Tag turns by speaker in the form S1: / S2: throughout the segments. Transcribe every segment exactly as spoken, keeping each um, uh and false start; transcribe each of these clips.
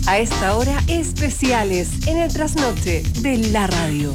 S1: A esta hora, especiales en el trasnoche de la radio.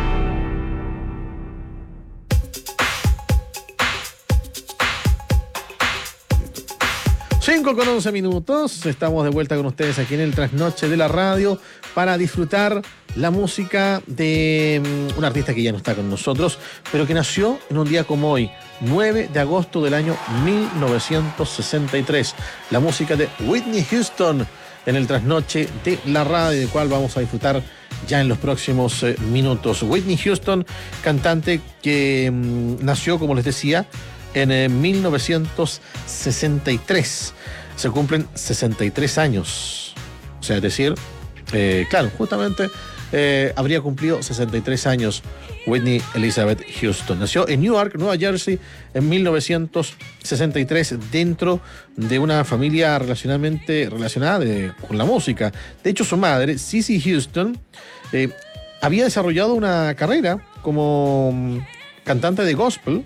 S2: cinco con once minutos, estamos de vuelta con ustedes aquí en el trasnoche de la radio para disfrutar la música de un artista que ya no está con nosotros, pero que nació en un día como hoy, nueve de agosto del año mil novecientos sesenta y tres. La música de Whitney Houston en el trasnoche de la radio, del cual vamos a disfrutar ya en los próximos eh, minutos. Whitney Houston, cantante que mmm, nació, como les decía, en eh, mil novecientos sesenta y tres. Se cumplen sesenta y tres años. O sea, es decir, eh, claro, justamente eh, habría cumplido sesenta y tres años Whitney Elizabeth Houston. Nació en Newark, Nueva Jersey, en mil novecientos sesenta y tres, dentro de una familia relacionalmente relacionada de, con la música. De hecho, su madre, Cissy Houston, eh, había desarrollado una carrera como um, cantante de gospel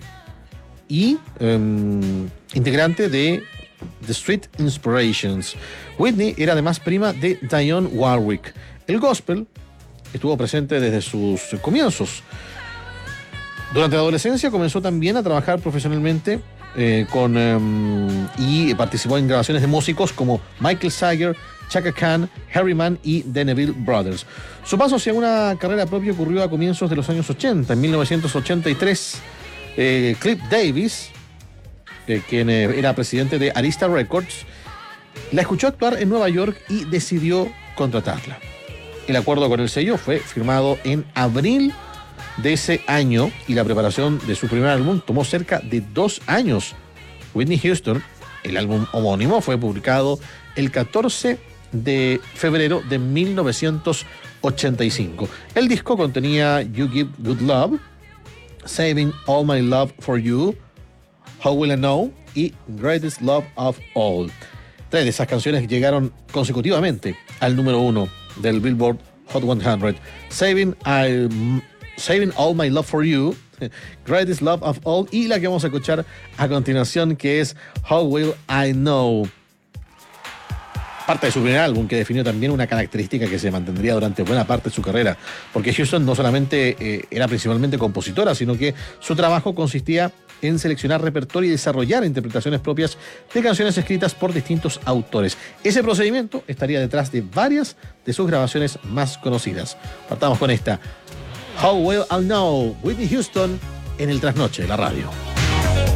S2: y um, integrante de The Street Inspirations. Whitney era además prima de Dionne Warwick. El gospel estuvo presente desde sus comienzos. Durante la adolescencia comenzó también a trabajar profesionalmente eh, con um, y participó en grabaciones de músicos como Michael Sager, Chaka Khan, Harry Mann y The Neville Brothers. Su paso hacia una carrera propia ocurrió a comienzos de los años ochenta. En mil novecientos ochenta y tres, eh, Cliff Davis, eh, quien eh, era presidente de Arista Records, la escuchó actuar en Nueva York y decidió contratarla. El acuerdo con el sello fue firmado en abril de ese año y la preparación de su primer álbum tomó cerca de dos años. Whitney Houston, el álbum homónimo, fue publicado el catorce de febrero de mil novecientos ochenta y cinco. El disco contenía You Give Good Love, Saving All My Love For You, How Will I Know y Greatest Love of All. Tres de esas canciones llegaron consecutivamente al número uno del Billboard Hot cien. Saving, I, Saving All My Love For You, Greatest Love of All, y la que vamos a escuchar a continuación, que es How Will I Know. Parte de su primer álbum, que definió también una característica que se mantendría durante buena parte de su carrera, porque Houston no solamente eh, era principalmente compositora, sino que su trabajo consistía en seleccionar repertorio y desarrollar interpretaciones propias de canciones escritas por distintos autores. Ese procedimiento estaría detrás de varias de sus grabaciones más conocidas. Partamos con esta, How Will I Know, Whitney Houston, en el trasnoche de la radio.